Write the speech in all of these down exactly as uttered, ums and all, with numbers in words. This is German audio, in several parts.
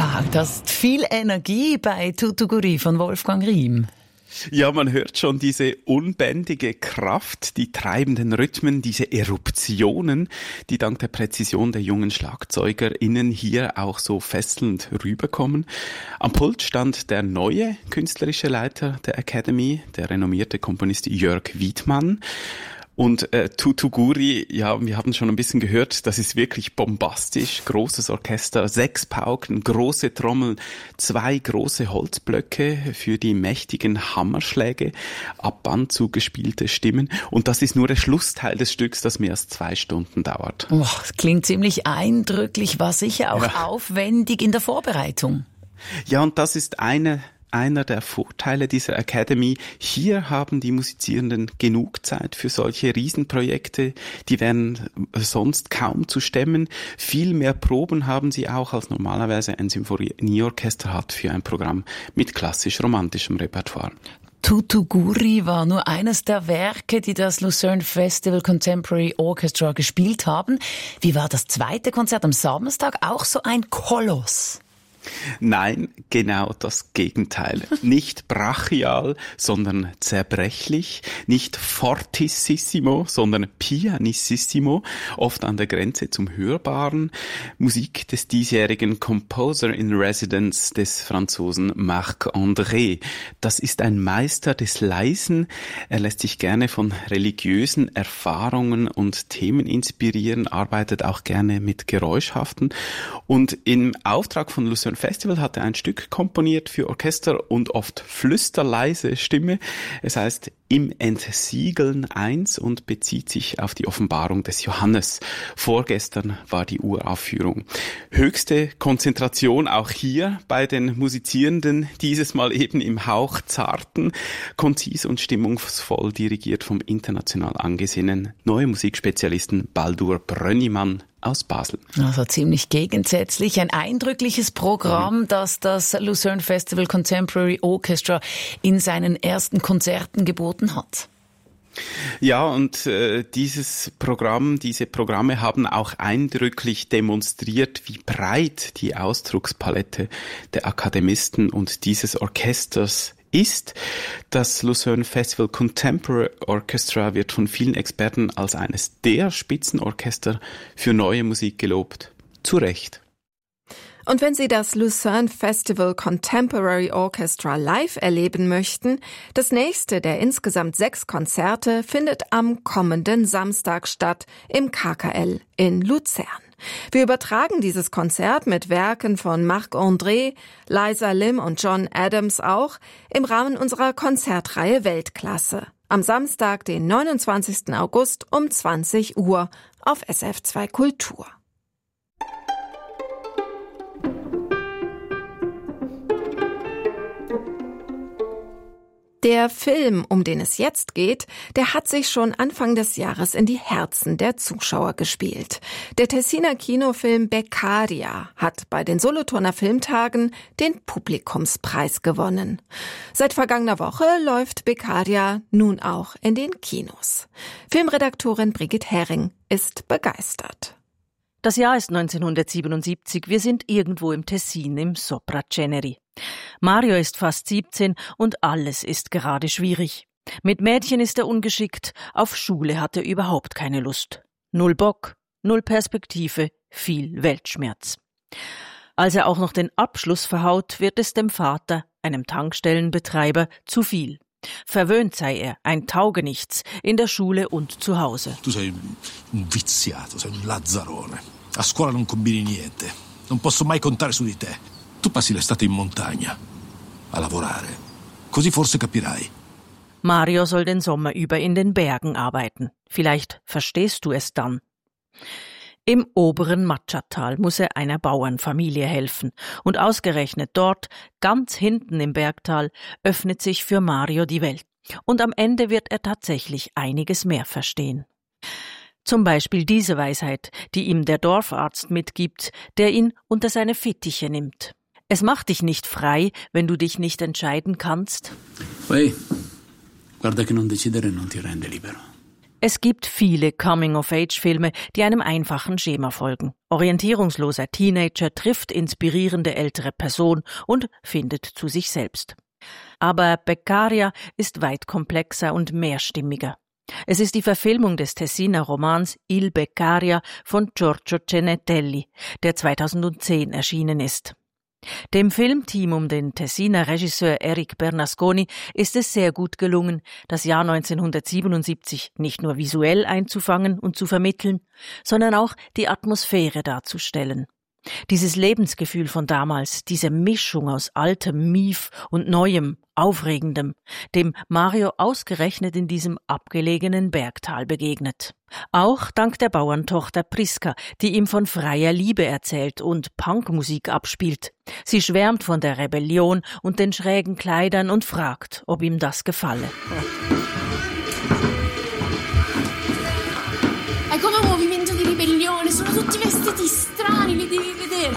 Wow, das ist viel Energie bei Thuthugury von Wolfgang Riem. Ja, man hört schon diese unbändige Kraft, die treibenden Rhythmen, diese Eruptionen, die dank der Präzision der jungen SchlagzeugerInnen hier auch so fesselnd rüberkommen. Am Pult stand der neue künstlerische Leiter der Academy, der renommierte Komponist Jörg Wiedmann. Und äh, Thuthugury, ja, wir haben schon ein bisschen gehört, das ist wirklich bombastisch. Großes Orchester, sechs Pauken, große Trommeln, zwei große Holzblöcke für die mächtigen Hammerschläge, ab Band zugespielte Stimmen. Und das ist nur der Schlussteil des Stücks, das mehr als zwei Stunden dauert. Oh, das klingt ziemlich eindrücklich, war sicher auch ja. aufwendig in der Vorbereitung. Ja, und das ist eine... Einer der Vorteile dieser Academy, hier haben die Musizierenden genug Zeit für solche Riesenprojekte, die wären sonst kaum zu stemmen. Viel mehr Proben haben sie auch, als normalerweise ein Symphonieorchester hat für ein Programm mit klassisch-romantischem Repertoire. Thuthugury war nur eines der Werke, die das Lucerne Festival Contemporary Orchestra gespielt haben. Wie war das zweite Konzert am Samstag? Auch so ein Koloss? Nein, genau das Gegenteil. Nicht brachial, sondern zerbrechlich. Nicht fortissimo, sondern pianissimo. Oft an der Grenze zum Hörbaren. Musik des diesjährigen Composer in Residence des Franzosen Marc-André. Das ist ein Meister des Leisen. Er lässt sich gerne von religiösen Erfahrungen und Themen inspirieren, arbeitet auch gerne mit Geräuschhaften. Und im Auftrag von Lucerne Festival hat er ein Stück komponiert für Orchester und oft flüsterleise Stimme. Es heißt Im Entsiegeln eins und bezieht sich auf die Offenbarung des Johannes. Vorgestern war die Uraufführung. Höchste Konzentration auch hier bei den Musizierenden, dieses Mal eben im Hauch zarten, konzis und stimmungsvoll dirigiert vom international angesehenen neuen Musikspezialisten Baldur Brönnimann aus Basel. Also ziemlich gegensätzlich. Ein eindrückliches Programm, mhm. das das Lucerne Festival Contemporary Orchestra in seinen ersten Konzerten geboten hat. Ja, und äh, dieses Programm, diese Programme haben auch eindrücklich demonstriert, wie breit die Ausdruckspalette der Akademisten und dieses Orchesters ist. Das Lucerne Festival Contemporary Orchestra wird von vielen Experten als eines der Spitzenorchester für neue Musik gelobt. Zu Recht. Und wenn Sie das Lucerne Festival Contemporary Orchestra live erleben möchten, das nächste der insgesamt sechs Konzerte findet am kommenden Samstag statt im K K L in Luzern. Wir übertragen dieses Konzert mit Werken von Marc-André, Liza Lim und John Adams auch im Rahmen unserer Konzertreihe Weltklasse. Am Samstag, den neunundzwanzigsten August um zwanzig Uhr auf S F zwei Kultur. Der Film, um den es jetzt geht, der hat sich schon Anfang des Jahres in die Herzen der Zuschauer gespielt. Der Tessiner Kinofilm Beccaria hat bei den Solothurner Filmtagen den Publikumspreis gewonnen. Seit vergangener Woche läuft Beccaria nun auch in den Kinos. Filmredaktorin Brigitte Hering ist begeistert. Das Jahr ist neunzehnhundertsiebenundsiebzig. Wir sind irgendwo im Tessin, im Sopraceneri. Mario ist fast siebzehn und alles ist gerade schwierig. Mit Mädchen ist er ungeschickt, auf Schule hat er überhaupt keine Lust. Null Bock, null Perspektive, viel Weltschmerz. Als er auch noch den Abschluss verhaut, wird es dem Vater, einem Tankstellenbetreiber, zu viel. Verwöhnt sei er, ein Taugenichts, in der Schule und zu Hause. Tu sei un viziato, sei un lazzarone. A scuola non combini niente. Non posso mai contare su di te. Tu passi l'estate in montagna, a lavorare. Così forse capirai. Mario soll den Sommer über in den Bergen arbeiten. Vielleicht verstehst du es dann. Im oberen Matschatal muss er einer Bauernfamilie helfen. Und ausgerechnet dort, ganz hinten im Bergtal, öffnet sich für Mario die Welt. Und am Ende wird er tatsächlich einiges mehr verstehen. Zum Beispiel diese Weisheit, die ihm der Dorfarzt mitgibt, der ihn unter seine Fittiche nimmt. Es macht dich nicht frei, wenn du dich nicht entscheiden kannst. Poi, guarda che non decidere non ti rende libero. Es gibt viele Coming-of-Age-Filme, die einem einfachen Schema folgen. Orientierungsloser Teenager trifft inspirierende ältere Person und findet zu sich selbst. Aber Beccaria ist weit komplexer und mehrstimmiger. Es ist die Verfilmung des Tessiner Romans Il Beccaria von Giorgio Cenetelli, der zweitausendzehn erschienen ist. Dem Filmteam um den Tessiner Regisseur Eric Bernasconi ist es sehr gut gelungen, das Jahr neunzehnhundertsiebenundsiebzig nicht nur visuell einzufangen und zu vermitteln, sondern auch die Atmosphäre darzustellen. Dieses Lebensgefühl von damals, diese Mischung aus altem Mief und neuem, aufregendem, dem Mario ausgerechnet in diesem abgelegenen Bergtal begegnet. Auch dank der Bauerntochter Priska, die ihm von freier Liebe erzählt und Punkmusik abspielt. Sie schwärmt von der Rebellion und den schrägen Kleidern und fragt, ob ihm das gefalle. È come un movimento di ribellione, sono tutti vestiti strani, li devi vedere.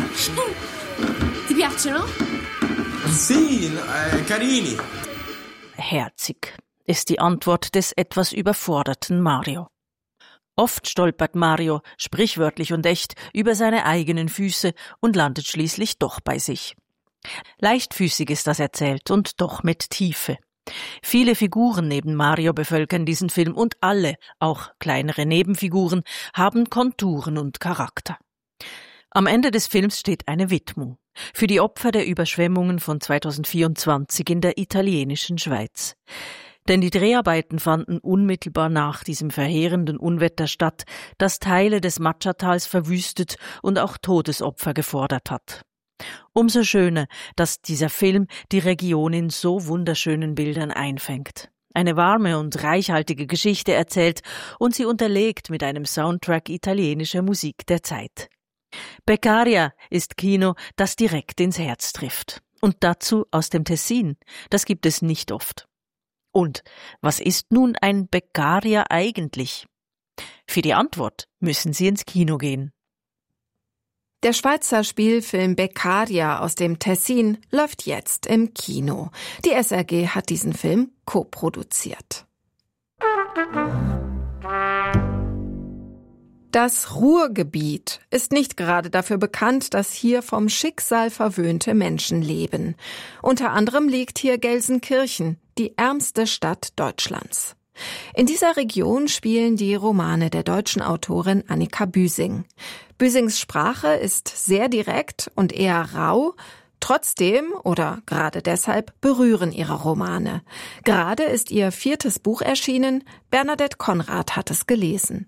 Ti piacciono? Sì, eh, carini. Herzig ist die Antwort des etwas überforderten Mario. Oft stolpert Mario, sprichwörtlich und echt, über seine eigenen Füße und landet schließlich doch bei sich. Leichtfüßig ist das erzählt und doch mit Tiefe. Viele Figuren neben Mario bevölkern diesen Film und alle, auch kleinere Nebenfiguren, haben Konturen und Charakter. Am Ende des Films steht eine Widmung für die Opfer der Überschwemmungen von zweitausendvierundzwanzig in der italienischen Schweiz. Denn die Dreharbeiten fanden unmittelbar nach diesem verheerenden Unwetter statt, das Teile des Matschatals verwüstet und auch Todesopfer gefordert hat. Umso schöner, dass dieser Film die Region in so wunderschönen Bildern einfängt. Eine warme und reichhaltige Geschichte erzählt und sie unterlegt mit einem Soundtrack italienischer Musik der Zeit. Beccaria ist Kino, das direkt ins Herz trifft. Und dazu aus dem Tessin. Das gibt es nicht oft. Und was ist nun ein Beccaria eigentlich? Für die Antwort müssen Sie ins Kino gehen. Der Schweizer Spielfilm Beccaria aus dem Tessin läuft jetzt im Kino. Die S R G hat diesen Film co-produziert. Das Ruhrgebiet ist nicht gerade dafür bekannt, dass hier vom Schicksal verwöhnte Menschen leben. Unter anderem liegt hier Gelsenkirchen, die ärmste Stadt Deutschlands. In dieser Region spielen die Romane der deutschen Autorin Annika Büsing. Büsings Sprache ist sehr direkt und eher rau. Trotzdem oder gerade deshalb berühren ihre Romane. Gerade ist ihr viertes Buch erschienen. Bernadette Konrad hat es gelesen.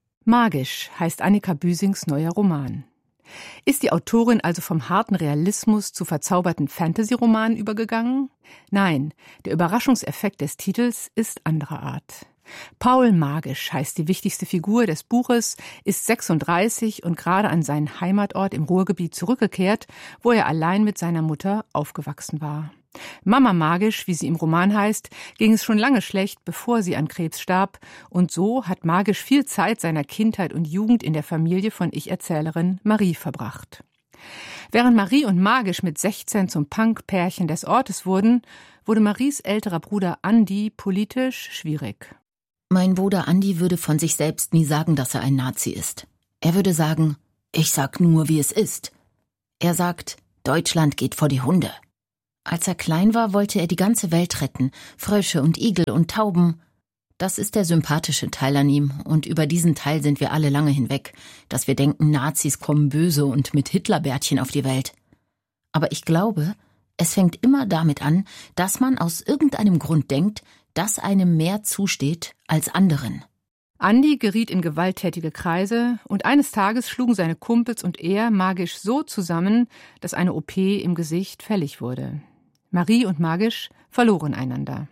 Magisch heißt Annika Büsings neuer Roman. Ist die Autorin also vom harten Realismus zu verzauberten Fantasy-Romanen übergegangen? Nein, der Überraschungseffekt des Titels ist anderer Art. Paul Magisch heißt die wichtigste Figur des Buches, ist sechsunddreißig und gerade an seinen Heimatort im Ruhrgebiet zurückgekehrt, wo er allein mit seiner Mutter aufgewachsen war. Mama Magisch, wie sie im Roman heißt, ging es schon lange schlecht, bevor sie an Krebs starb, und so hat Magisch viel Zeit seiner Kindheit und Jugend in der Familie von Ich-Erzählerin Marie verbracht. Während Marie und Magisch mit sechzehn zum Punk-Pärchen des Ortes wurden, wurde Maries älterer Bruder Andi politisch schwierig. Mein Bruder Andi würde von sich selbst nie sagen, dass er ein Nazi ist. Er würde sagen, ich sag nur, wie es ist. Er sagt, Deutschland geht vor die Hunde. Als er klein war, wollte er die ganze Welt retten, Frösche und Igel und Tauben. Das ist der sympathische Teil an ihm, und über diesen Teil sind wir alle lange hinweg, dass wir denken, Nazis kommen böse und mit Hitlerbärtchen auf die Welt. Aber ich glaube, es fängt immer damit an, dass man aus irgendeinem Grund denkt, dass einem mehr zusteht als anderen. Andi geriet in gewalttätige Kreise und eines Tages schlugen seine Kumpels und er Magisch so zusammen, dass eine O P im Gesicht fällig wurde. Marie und Magisch verloren einander.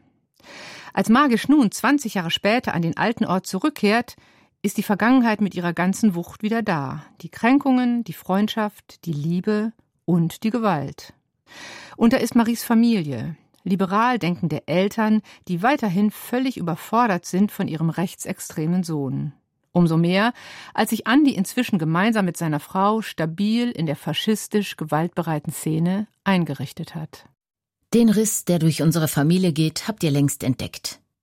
Als Magisch nun zwanzig Jahre später an den alten Ort zurückkehrt, ist die Vergangenheit mit ihrer ganzen Wucht wieder da. Die Kränkungen, die Freundschaft, die Liebe und die Gewalt. Und da ist Maries Familie. Liberal denkende Eltern, die weiterhin völlig überfordert sind von ihrem rechtsextremen Sohn. Umso mehr, als sich Andi inzwischen gemeinsam mit seiner Frau stabil in der faschistisch gewaltbereiten Szene eingerichtet hat. Den Riss, der durch unsere Familie geht, habt ihr längst entdeckt.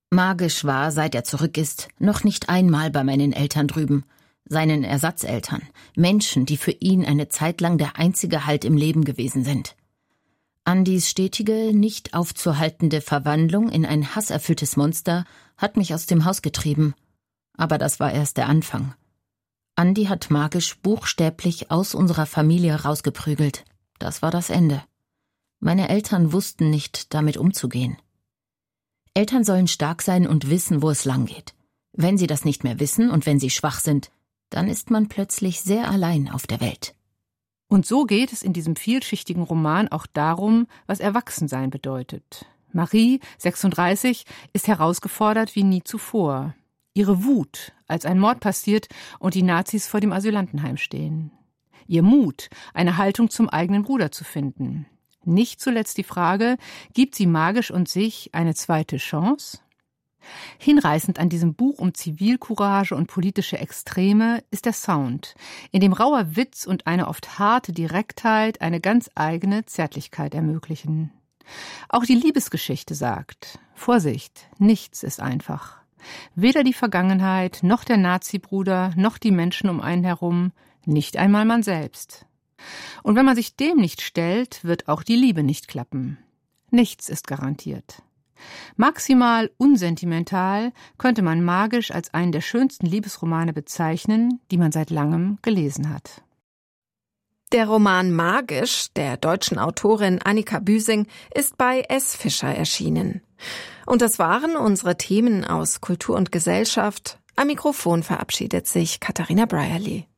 Magisch war, seit er zurück ist, noch nicht einmal bei meinen Eltern drüben, seinen Ersatzeltern, Menschen, die für ihn eine Zeit lang der einzige Halt im Leben gewesen sind. Andys stetige, nicht aufzuhaltende Verwandlung in ein hasserfülltes Monster hat mich aus dem Haus getrieben. Aber das war erst der Anfang. Andi hat Magisch buchstäblich aus unserer Familie rausgeprügelt. Das war das Ende. Meine Eltern wussten nicht, damit umzugehen. Eltern sollen stark sein und wissen, wo es lang geht. Wenn sie das nicht mehr wissen und wenn sie schwach sind, dann ist man plötzlich sehr allein auf der Welt. Und so geht es in diesem vielschichtigen Roman auch darum, was Erwachsensein bedeutet. Marie, sechsunddreißig, ist herausgefordert wie nie zuvor. Ihre Wut, als ein Mord passiert und die Nazis vor dem Asylantenheim stehen. Ihr Mut, eine Haltung zum eigenen Bruder zu finden. Nicht zuletzt die Frage, gibt sie Magisch und sich eine zweite Chance? Hinreißend an diesem Buch um Zivilcourage und politische Extreme ist der Sound, in dem rauer Witz und eine oft harte Direktheit eine ganz eigene Zärtlichkeit ermöglichen. Auch die Liebesgeschichte sagt, Vorsicht, nichts ist einfach. Weder die Vergangenheit, noch der Nazi-Bruder, noch die Menschen um einen herum, nicht einmal man selbst. Und wenn man sich dem nicht stellt, wird auch die Liebe nicht klappen. Nichts ist garantiert. Maximal unsentimental könnte man Magisch als einen der schönsten Liebesromane bezeichnen, die man seit langem gelesen hat. Der Roman Magisch der deutschen Autorin Annika Büsing ist bei S. Fischer erschienen. Und das waren unsere Themen aus Kultur und Gesellschaft. Am Mikrofon verabschiedet sich Katharina Brierley.